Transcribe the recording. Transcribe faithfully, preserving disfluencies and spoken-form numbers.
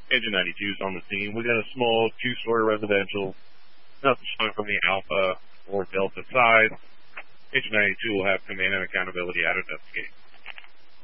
Engine ninety-two is on the scene. We got a small two-story residential. Nothing showing from the Alpha or Delta side. Engine ninety-two will have command and accountability out of Investigate.